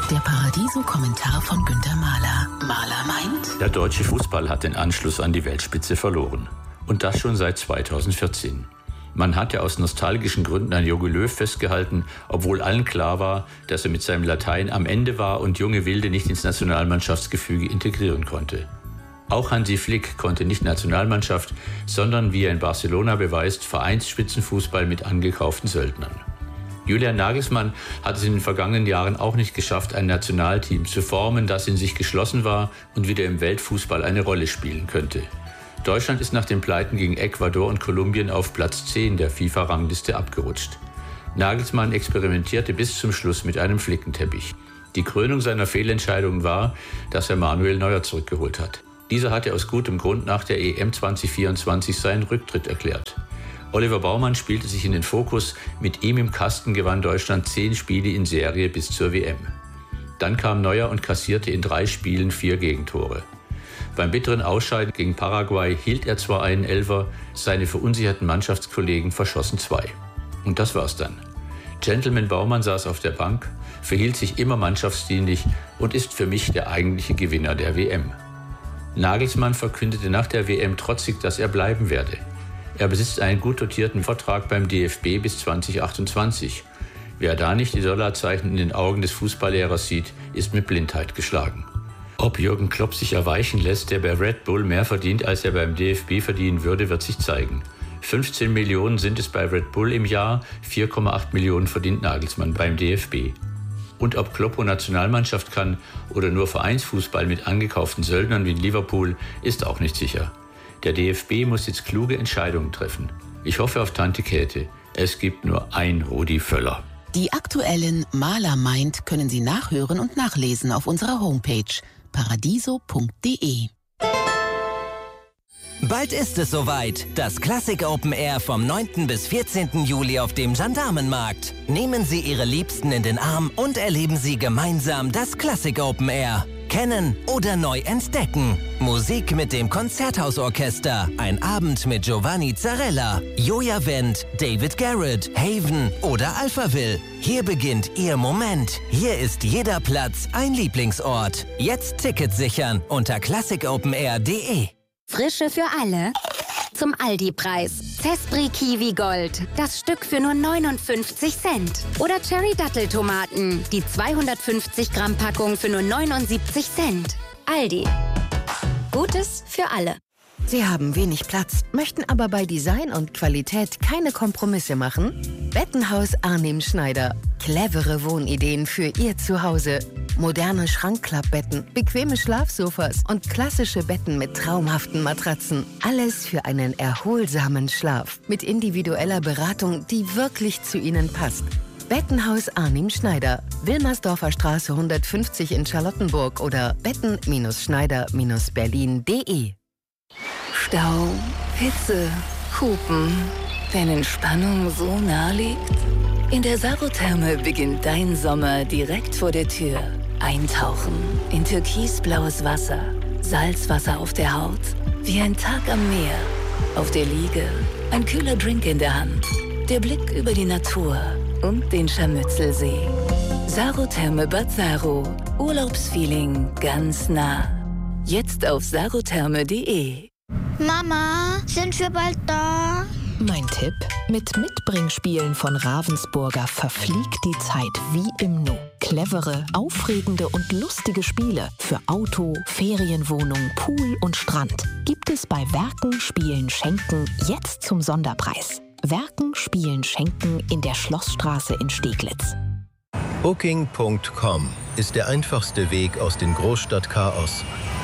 Der Paradiso-Kommentar von Günter Mahler. Mahler meint: Der deutsche Fußball hat den Anschluss an die Weltspitze verloren. Und das schon seit 2014. Man hatte aus nostalgischen Gründen an Jogi Löw festgehalten, obwohl allen klar war, dass er mit seinem Latein am Ende war und junge Wilde nicht ins Nationalmannschaftsgefüge integrieren konnte. Auch Hansi Flick konnte nicht Nationalmannschaft, sondern, wie er in Barcelona beweist, Vereinsspitzenfußball mit angekauften Söldnern. Julian Nagelsmann hat es in den vergangenen Jahren auch nicht geschafft, ein Nationalteam zu formen, das in sich geschlossen war und wieder im Weltfußball eine Rolle spielen könnte. Deutschland ist nach den Pleiten gegen Ecuador und Kolumbien auf Platz 10 der FIFA-Rangliste abgerutscht. Nagelsmann experimentierte bis zum Schluss mit einem Flickenteppich. Die Krönung seiner Fehlentscheidungen war, dass er Manuel Neuer zurückgeholt hat. Dieser hatte aus gutem Grund nach der EM 2024 seinen Rücktritt erklärt. Oliver Baumann spielte sich in den Fokus. Mit ihm im Kasten gewann Deutschland 10 Spiele in Serie bis zur WM. Dann kam Neuer und kassierte in 3 Spielen 4 Gegentore. Beim bitteren Ausscheiden gegen Paraguay hielt er zwar einen Elfer, seine verunsicherten Mannschaftskollegen verschossen 2. Und das war's dann. Gentleman Baumann saß auf der Bank, verhielt sich immer mannschaftsdienlich und ist für mich der eigentliche Gewinner der WM. Nagelsmann verkündete nach der WM trotzig, dass er bleiben werde. Er besitzt einen gut dotierten Vertrag beim DFB bis 2028. Wer da nicht die Dollarzeichen in den Augen des Fußballlehrers sieht, ist mit Blindheit geschlagen. Ob Jürgen Klopp sich erweichen lässt, der bei Red Bull mehr verdient, als er beim DFB verdienen würde, wird sich zeigen. 15 Millionen sind es bei Red Bull im Jahr, 4,8 Millionen verdient Nagelsmann beim DFB. Und ob Kloppo Nationalmannschaft kann oder nur Vereinsfußball mit angekauften Söldnern wie in Liverpool, ist auch nicht sicher. Der DFB muss jetzt kluge Entscheidungen treffen. Ich hoffe auf Tante Käthe. Es gibt nur ein Rudi Völler. Die aktuellen Mahler meint können Sie nachhören und nachlesen auf unserer Homepage paradiso.de. Bald ist es soweit. Das Classic Open Air vom 9. bis 14. Juli auf dem Gendarmenmarkt. Nehmen Sie Ihre Liebsten in den Arm und erleben Sie gemeinsam das Classic Open Air. Kennen oder neu entdecken. Musik mit dem Konzerthausorchester. Ein Abend mit Giovanni Zarella, Joja Wendt, David Garrett, Haven oder Alphaville. Hier beginnt Ihr Moment. Hier ist jeder Platz ein Lieblingsort. Jetzt Tickets sichern unter classicopenair.de. Frische für alle zum Aldi-Preis. Zespri Kiwi Gold, das Stück für nur 59 Cent. Oder Cherry Datteltomaten, die 250 Gramm Packung für nur 79 Cent. Aldi. Gutes für alle. Sie haben wenig Platz, möchten aber bei Design und Qualität keine Kompromisse machen? Bettenhaus Arnim Schneider. Clevere Wohnideen für Ihr Zuhause. Moderne Schrankklappbetten, bequeme Schlafsofas und klassische Betten mit traumhaften Matratzen. Alles für einen erholsamen Schlaf. Mit individueller Beratung, die wirklich zu Ihnen passt. Bettenhaus Arnim Schneider. Wilmersdorfer Straße 150 in Charlottenburg oder betten-schneider-berlin.de. Stau, Hitze, Hupen. Wenn Entspannung so nah liegt? In der Sarotherme beginnt dein Sommer direkt vor der Tür. Eintauchen in türkisblaues Wasser, Salzwasser auf der Haut, wie ein Tag am Meer. Auf der Liege, ein kühler Drink in der Hand, der Blick über die Natur und den Scharmützelsee. Sarotherme Bad Saro, Urlaubsfeeling ganz nah. Jetzt auf sarotherme.de. Mama, sind wir bald da? Mein Tipp: Mit Mitbringspielen von Ravensburger verfliegt die Zeit wie im Nu. Clevere, aufregende und lustige Spiele für Auto, Ferienwohnung, Pool und Strand gibt es bei Werken, Spielen, Schenken jetzt zum Sonderpreis. Werken, Spielen, Schenken in der Schlossstraße in Steglitz. Booking.com ist der einfachste Weg aus dem Großstadtchaos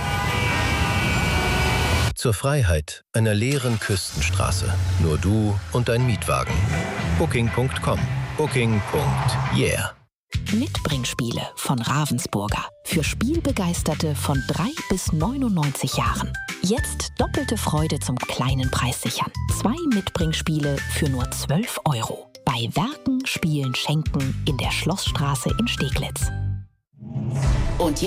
zur Freiheit einer leeren Küstenstraße. Nur du und dein Mietwagen. Booking.com. Booking.yeah. Mitbringspiele von Ravensburger. Für Spielbegeisterte von 3 bis 99 Jahren. Jetzt doppelte Freude zum kleinen Preis sichern. 2 Mitbringspiele für nur 12 €. Bei Werken, Spielen, Schenken in der Schlossstraße in Steglitz. Und jetzt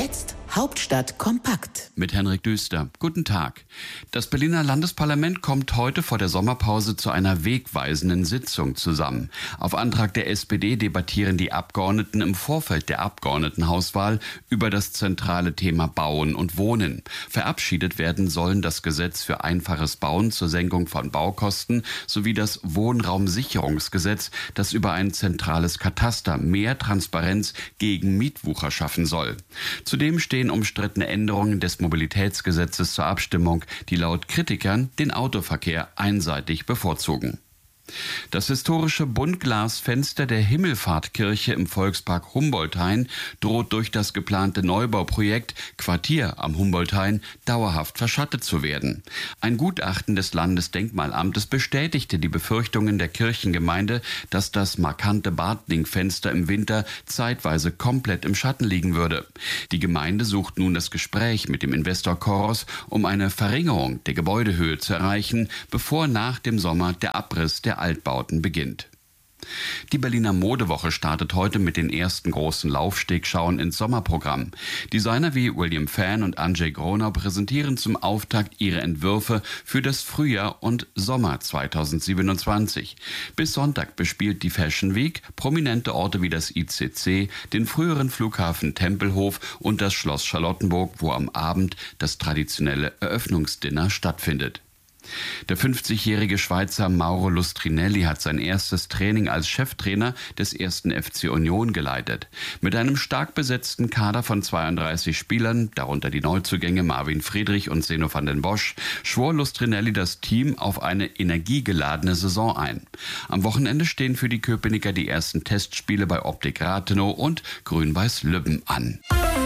Hauptstadt kompakt. Mit Henrik Düster. Guten Tag. Das Berliner Landesparlament kommt heute vor der Sommerpause zu einer wegweisenden Sitzung zusammen. Auf Antrag der SPD debattieren die Abgeordneten im Vorfeld der Abgeordnetenhauswahl über das zentrale Thema Bauen und Wohnen. Verabschiedet werden sollen das Gesetz für einfaches Bauen zur Senkung von Baukosten sowie das Wohnraumsicherungsgesetz, das über ein zentrales Kataster mehr Transparenz gegen Mietwucher schaffen soll. Zudem stehen umstrittene Änderungen des Mobilitätsgesetzes zur Abstimmung, die laut Kritikern den Autoverkehr einseitig bevorzugen. Das historische Buntglasfenster der Himmelfahrtkirche im Volkspark Humboldthain droht durch das geplante Neubauprojekt Quartier am Humboldthain dauerhaft verschattet zu werden. Ein Gutachten des Landesdenkmalamtes bestätigte die Befürchtungen der Kirchengemeinde, dass das markante Bartling-Fenster im Winter zeitweise komplett im Schatten liegen würde. Die Gemeinde sucht nun das Gespräch mit dem Investor Coros, um eine Verringerung der Gebäudehöhe zu erreichen, bevor nach dem Sommer der Abriss der Altbauten beginnt. Die Berliner Modewoche startet heute mit den ersten großen Laufstegschauen ins Sommerprogramm. Designer wie William Fan und Andrzej Gronau präsentieren zum Auftakt ihre Entwürfe für das Frühjahr und Sommer 2027. Bis Sonntag bespielt die Fashion Week prominente Orte wie das ICC, den früheren Flughafen Tempelhof und das Schloss Charlottenburg, wo am Abend das traditionelle Eröffnungsdinner stattfindet. Der 50-jährige Schweizer Mauro Lustrinelli hat sein erstes Training als Cheftrainer des 1. FC Union geleitet. Mit einem stark besetzten Kader von 32 Spielern, darunter die Neuzugänge Marvin Friedrich und Zeno van den Bosch, schwor Lustrinelli das Team auf eine energiegeladene Saison ein. Am Wochenende stehen für die Köpenicker die ersten Testspiele bei Optik Rathenow und Grün-Weiß Lübben an.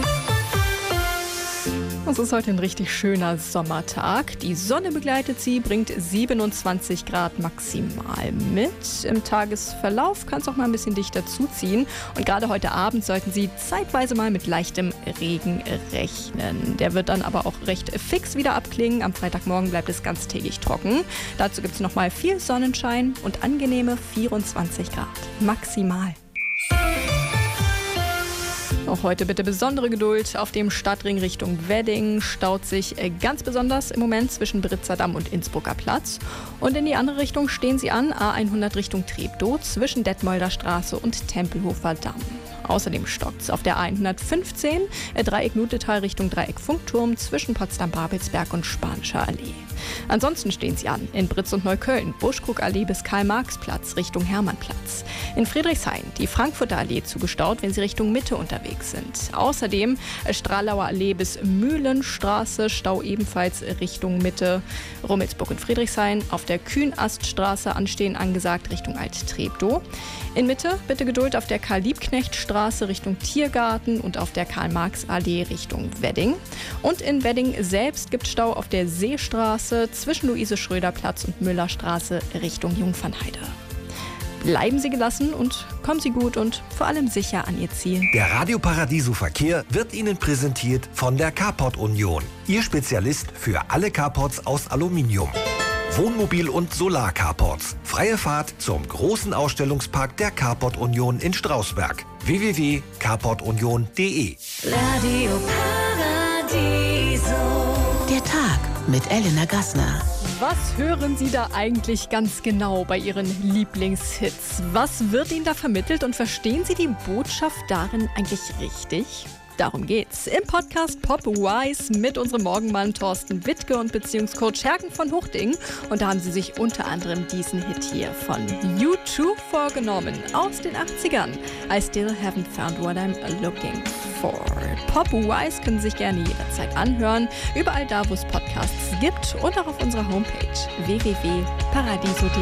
Es ist heute ein richtig schöner Sommertag. Die Sonne begleitet Sie, bringt 27 Grad maximal mit. Im Tagesverlauf kann es auch mal ein bisschen dichter zuziehen. Und gerade heute Abend sollten Sie zeitweise mal mit leichtem Regen rechnen. Der wird dann aber auch recht fix wieder abklingen. Am Freitagmorgen bleibt es ganztägig trocken. Dazu gibt es nochmal viel Sonnenschein und angenehme 24 Grad maximal. Auch heute bitte besondere Geduld. Auf dem Stadtring Richtung Wedding staut sich ganz besonders im Moment zwischen Britzerdamm und Innsbrucker Platz. Und in die andere Richtung stehen Sie an, A100 Richtung Treptow zwischen Detmolder Straße und Tempelhofer Damm. Außerdem stockt es auf der A115, Dreieck Nutetal Richtung Dreieck Funkturm zwischen Potsdam-Babelsberg und Spanischer Allee. Ansonsten stehen Sie an in Britz und Neukölln, Buschkrug-Allee bis Karl-Marx-Platz Richtung Hermannplatz. In Friedrichshain die Frankfurter Allee zugestaut, wenn Sie Richtung Mitte unterwegs sind. Außerdem Stralauer Allee bis Mühlenstraße, Stau ebenfalls Richtung Mitte. Rummelsburg und Friedrichshain auf der Kühnaststraße anstehen angesagt Richtung Alt-Treptow. In Mitte bitte Geduld auf der Karl-Liebknecht-Straße Richtung Tiergarten und auf der Karl-Marx-Allee Richtung Wedding. Und in Wedding selbst gibt es Stau auf der Seestraße zwischen Luise-Schröder-Platz und Müllerstraße Richtung Jungfernheide. Bleiben Sie gelassen und kommen Sie gut und vor allem sicher an Ihr Ziel. Der Radio Paradiso Verkehr wird Ihnen präsentiert von der Carport Union. Ihr Spezialist für alle Carports aus Aluminium. Wohnmobil- und Solar-Carports. Freie Fahrt zum großen Ausstellungspark der Carport Union in Strausberg. www.carportunion.de. Radio Paradiso. Der Tag mit Elena Gassner. Was hören Sie da eigentlich ganz genau bei Ihren Lieblingshits? Was wird Ihnen da vermittelt und verstehen Sie die Botschaft darin eigentlich richtig? Darum geht's im Podcast Pop Wise mit unserem Morgenmann Thorsten Wittke und Beziehungscoach Herken von Hochding. Und da haben sie sich unter anderem diesen Hit hier von U2 vorgenommen aus den 80ern. I still haven't found what I'm looking for. Pop Wise können Sie sich gerne jederzeit anhören, überall da, wo es Podcasts gibt und auch auf unserer Homepage www.paradiso.de.